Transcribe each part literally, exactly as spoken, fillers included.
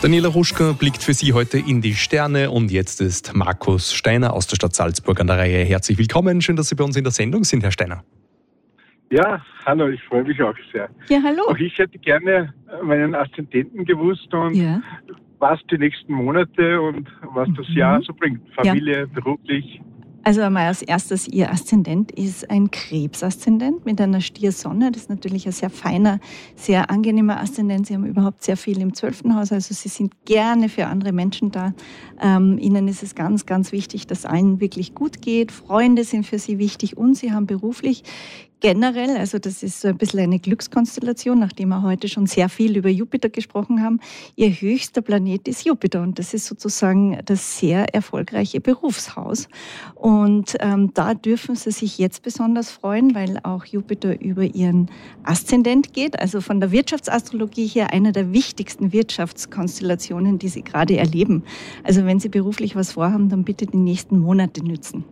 Daniela Ruschka blickt für Sie heute in die Sterne und jetzt ist Markus Steiner aus der Stadt Salzburg an der Reihe. Herzlich willkommen, schön, dass Sie bei uns in der Sendung sind, Herr Steiner. Ja, hallo, ich freue mich auch sehr. Ja, hallo. Auch ich hätte gerne meinen Aszendenten gewusst und Ja. was die nächsten Monate und was das Mhm. Jahr so bringt. Familie, beruflich. Also einmal als erstes, Ihr Aszendent ist ein Krebsaszendent mit einer Stiersonne. Das ist natürlich ein sehr feiner, sehr angenehmer Aszendent. Sie haben überhaupt sehr viel im zwölften Haus, also Sie sind gerne für andere Menschen da. Ähm, Ihnen ist es ganz, ganz wichtig, dass allen wirklich gut geht. Freunde sind für Sie wichtig und Sie haben beruflich generell, also das ist so ein bisschen eine Glückskonstellation, nachdem wir heute schon sehr viel über Jupiter gesprochen haben. Ihr höchster Planet ist Jupiter und das ist sozusagen das sehr erfolgreiche Berufshaus. Und ähm, da dürfen Sie sich jetzt besonders freuen, weil auch Jupiter über Ihren Aszendent geht. Also von der Wirtschaftsastrologie her eine der wichtigsten Wirtschaftskonstellationen, die Sie gerade erleben. Also wenn Sie beruflich was vorhaben, dann bitte die nächsten Monate nützen.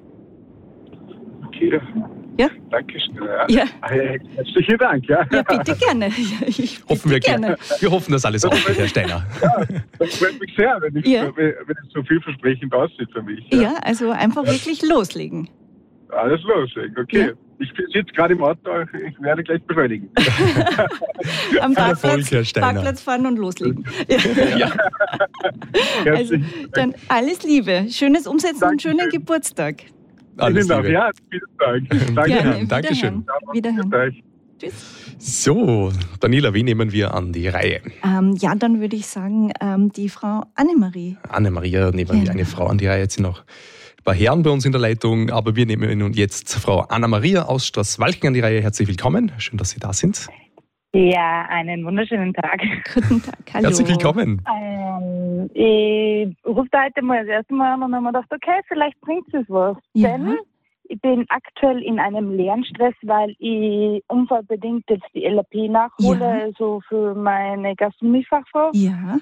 Okay. Ja? Dankeschön. Ja. Herzlichen Dank. Ja, Ja, bitte gerne. Ja, ich bitte Hoffen wir gerne. gerne. Wir hoffen, dass alles aufgeht, Herr Steiner. Ja, das freut mich sehr, wenn, ich, Ja. wenn es so vielversprechend aussieht für mich. Ja, also einfach wirklich loslegen. Alles los, okay. Ja. Ich sitze gerade im Auto, ich werde gleich beschleunigen. Am Viel Erfolg, Parkplatz, Herr Steiner. Parkplatz fahren und loslegen. Ja. Ja. Also, Herzlichen dann alles Liebe, schönes Umsetzen und schönen Dankeschön. Geburtstag. Alles Dank. Liebe. Ja, vielen Dank. Danke. Gerne. Dankeschön. Wiederhören. Wiederhören. Wiederhören. Tschüss. So, Daniela, wen nehmen wir an die Reihe? Ähm, ja, dann würde ich sagen, ähm, die Frau Annemarie. Anne-Maria nehmen wir Genau. eine Frau an die Reihe. Jetzt sind noch ein paar Herren bei uns in der Leitung, aber wir nehmen nun jetzt Frau Anna-Maria aus Straßwalchen an die Reihe. Herzlich willkommen. Schön, dass Sie da sind. Ja, einen wunderschönen Tag. Guten Tag, hallo. Herzlich willkommen. Ähm, ich rufe da heute mal das erste Mal an und habe mir gedacht, okay, vielleicht bringt es was. Ja. Denn ich bin aktuell in einem Lernstress, weil ich unfallbedingt jetzt die L A P nachhole, Ja. also für meine Gastronomiefachfrau. Ja,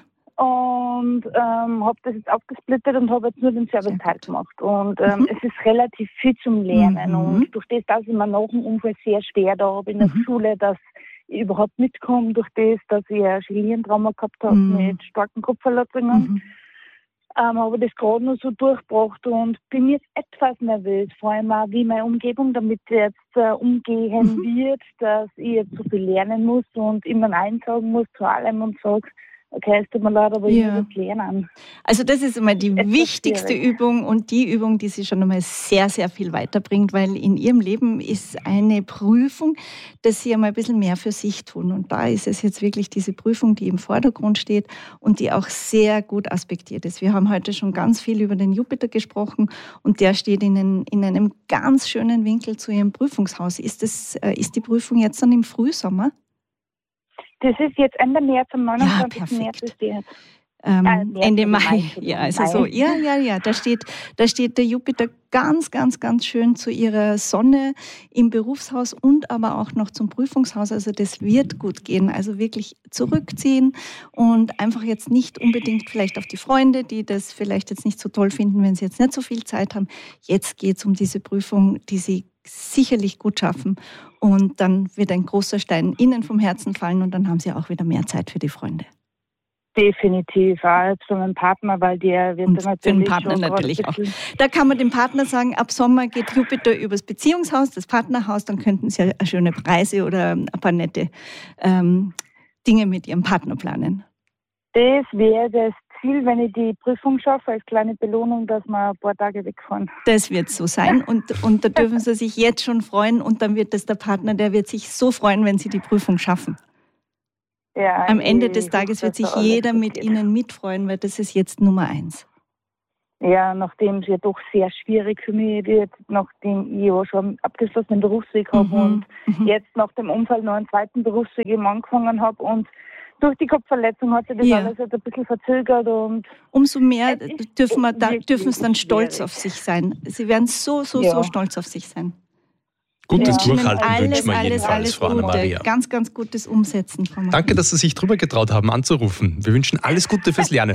Und ähm, habe das jetzt aufgesplittet und habe jetzt nur den Sehr Serviceteil gut. gemacht. Und ähm, Mhm. es ist relativ viel zum Lernen. Mhm. Und durch das, dass ich mir nach dem Unfall sehr schwer da habe in der Mhm. Schule, dass ich überhaupt mitkomme, durch das, dass ich ein Genientrauma gehabt habe Mhm. mit starken Kopfverletzungen, mhm. ähm, habe ich das gerade noch so durchgebracht und bin jetzt etwas nervös, vor allem auch, wie meine Umgebung damit jetzt äh, umgehen Mhm. wird, dass ich jetzt so viel lernen muss und immer Nein sagen muss zu allem und sage, okay, es tut mir leid, aber ich Ja. muss jetzt lernen. Also das ist immer die Etwas wichtigste schwierig. Übung und die Übung, die Sie schon einmal sehr, sehr viel weiterbringt, weil in Ihrem Leben ist eine Prüfung, dass Sie einmal ein bisschen mehr für sich tun. Und da ist es jetzt wirklich diese Prüfung, die im Vordergrund steht und die auch sehr gut aspektiert ist. Wir haben heute schon ganz viel über den Jupiter gesprochen und der steht Ihnen in einem ganz schönen Winkel zu Ihrem Prüfungshaus. Ist, das, äh, ist die Prüfung jetzt dann im Frühsommer? Das ist jetzt Ende März, am Ja, neunundzwanzigsten perfekt. März ist die jetzt. Ähm, Äh, März Ende oder Mai. Mai, Ja, Entschuldigung, also Mai. so, ja, ja, ja. Da steht, da steht der Jupiter ganz, ganz, ganz schön zu ihrer Sonne im Berufshaus und aber auch noch zum Prüfungshaus. Also das wird gut gehen. Also wirklich zurückziehen und einfach jetzt nicht unbedingt vielleicht auf die Freunde, die das vielleicht jetzt nicht so toll finden, wenn sie jetzt nicht so viel Zeit haben. Jetzt geht es um diese Prüfung, die sie sicherlich gut schaffen. Und dann wird ein großer Stein ihnen vom Herzen fallen und dann haben sie auch wieder mehr Zeit für die Freunde. Definitiv, auch jetzt für meinen Partner, weil der wird Und dann für den natürlich Partner schon gerade natürlich ein auch. bisschen- Da kann man dem Partner sagen, ab Sommer geht Jupiter übers Beziehungshaus, das Partnerhaus, dann könnten Sie eine schöne Reise oder ein paar nette ähm, Dinge mit Ihrem Partner planen. Das wäre das Ziel, wenn ich die Prüfung schaffe, als kleine Belohnung, dass wir ein paar Tage wegfahren. Das wird so sein und, und da dürfen Sie sich jetzt schon freuen und dann wird das der Partner, der wird sich so freuen, wenn Sie die Prüfung schaffen. Ja, Am Ende ich des Tages hoffe, wird sich dass da alles jeder gut mit geht. Ihnen mitfreuen, weil das ist jetzt Nummer eins. Ja, nachdem es ja doch sehr schwierig für mich wird, nachdem ich ja schon einen abgeschlossenen Berufsweg habe Mhm, und mhm. jetzt nach dem Unfall noch einen zweiten Berufsweg eben angefangen habe und durch die Kopfverletzung hat sich das Ja. alles halt ein bisschen verzögert und Umso mehr Es ist dürfen, wir da, wirklich dürfen Sie dann stolz schwierig. auf sich sein. Sie werden so, so, Ja. so stolz auf sich sein. Gutes Ja. Durchhalten alles, wünschen wir alles, jedenfalls, alles Frau Gute. Anna-Maria. Ganz, ganz gutes Umsetzen, Frau Martin. Danke, dass Sie sich drüber getraut haben, anzurufen. Wir wünschen alles Gute fürs Lernen.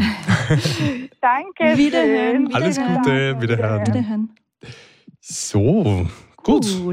danke. Wiederhören, schön. Alles Wiederhören. Gute, wiederhören. Wiederhören. So, gut. Gut.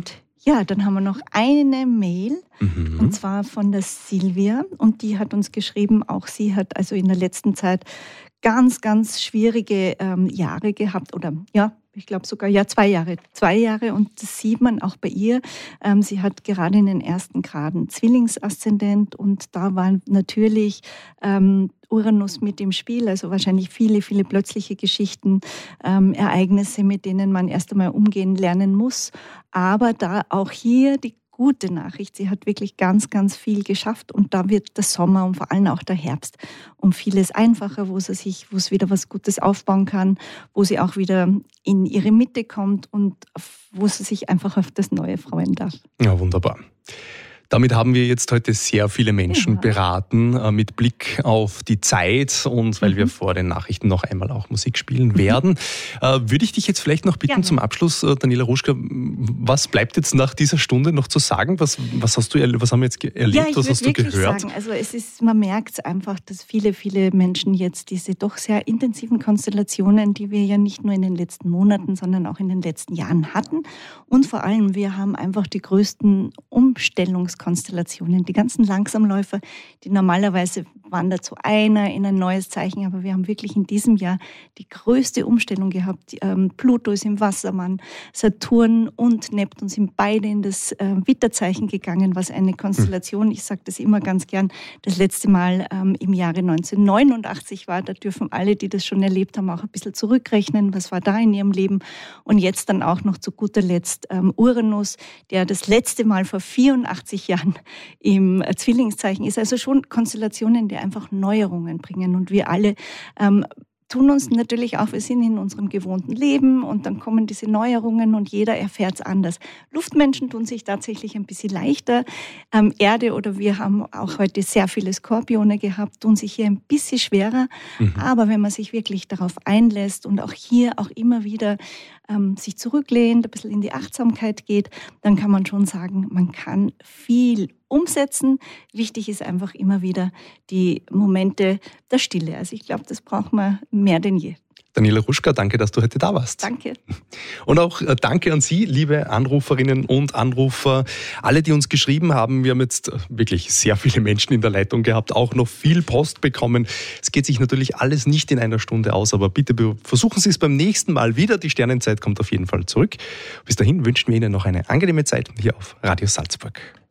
Ja, dann haben wir noch eine Mail, Mhm. und zwar von der Silvia. Und die hat uns geschrieben, auch sie hat also in der letzten Zeit ganz, ganz schwierige ähm, Jahre gehabt. Oder ja, ich glaube sogar, ja, zwei Jahre. Zwei Jahre, und das sieht man auch bei ihr. Ähm, sie hat gerade in den ersten Graden Zwillingsaszendent, und da war natürlich ähm, Uranus mit im Spiel, also wahrscheinlich viele, viele plötzliche Geschichten, ähm, Ereignisse, mit denen man erst einmal umgehen lernen muss. Aber da auch hier die gute Nachricht, sie hat wirklich ganz, ganz viel geschafft, und da wird der Sommer und vor allem auch der Herbst um vieles einfacher, wo sie sich, wo es wieder was Gutes aufbauen kann, wo sie auch wieder in ihre Mitte kommt und auf, wo sie sich einfach auf das Neue freuen darf. Ja, wunderbar. Damit haben wir jetzt heute sehr viele Menschen Ja. beraten, äh, mit Blick auf die Zeit, und weil Mhm. wir vor den Nachrichten noch einmal auch Musik spielen werden, äh, würde ich dich jetzt vielleicht noch bitten, Gerne. zum Abschluss, äh, Daniela Ruschka, was bleibt jetzt nach dieser Stunde noch zu sagen? Was, was hast du, erle- was haben wir jetzt ge- erlebt? Ja, ich was würde hast du wirklich gehört? sagen, also es ist, man merkt es einfach, dass viele, viele Menschen jetzt diese doch sehr intensiven Konstellationen, die wir ja nicht nur in den letzten Monaten, sondern auch in den letzten Jahren hatten, und vor allem, wir haben einfach die größten Umstellungskonstellationen, die ganzen Langsamläufer, die normalerweise wandert so einer in ein neues Zeichen, aber wir haben wirklich in diesem Jahr die größte Umstellung gehabt. Ähm, Pluto ist im Wassermann, Saturn und Neptun sind beide in das äh, Widderzeichen gegangen, was eine Konstellation, ich sage das immer ganz gern, das letzte Mal ähm, im Jahre neunzehnhundertneunundachtzig war. Da dürfen alle, die das schon erlebt haben, auch ein bisschen zurückrechnen, was war da in ihrem Leben. Und jetzt dann auch noch zu guter Letzt ähm, Uranus, der das letzte Mal vor vierundachtzig Jahren im äh, Zwillingszeichen ist. Also schon Konstellationen, die einfach Neuerungen bringen. Und wir alle ähm, tun uns natürlich auch, wir sind in unserem gewohnten Leben, und dann kommen diese Neuerungen und jeder erfährt es anders. Luftmenschen tun sich tatsächlich ein bisschen leichter. Ähm, Erde, oder wir haben auch heute sehr viele Skorpione gehabt, tun sich hier ein bisschen schwerer. Mhm. Aber wenn man sich wirklich darauf einlässt und auch hier auch immer wieder ähm, sich zurücklehnt, ein bisschen in die Achtsamkeit geht, dann kann man schon sagen, man kann viel umsetzen. Wichtig ist einfach immer wieder die Momente der Stille. Also ich glaube, das braucht man mehr denn je. Daniela Ruschka, danke, dass du heute da warst. Danke. Und auch äh, danke an Sie, liebe Anruferinnen und Anrufer. Alle, die uns geschrieben haben, wir haben jetzt äh, wirklich sehr viele Menschen in der Leitung gehabt, auch noch viel Post bekommen. Es geht sich natürlich alles nicht in einer Stunde aus, aber bitte be- versuchen Sie es beim nächsten Mal wieder. Die Sternenzeit kommt auf jeden Fall zurück. Bis dahin wünschen wir Ihnen noch eine angenehme Zeit hier auf Radio Salzburg.